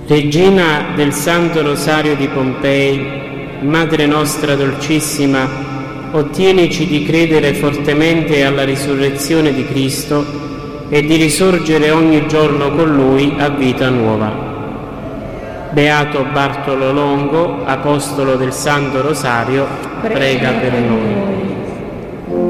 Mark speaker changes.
Speaker 1: Regina del Santo Rosario di Pompei, Madre nostra dolcissima, ottienici di credere fortemente alla risurrezione di Cristo e di risorgere ogni giorno con Lui a vita nuova. Beato Bartolo Longo, Apostolo del Santo Rosario, prega per noi.